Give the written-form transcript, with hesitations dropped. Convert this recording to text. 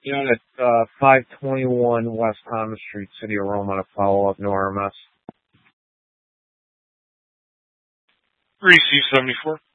Unit 521 West Thomas Street, City of Rome, on a follow-up, no RMS. Receive 74.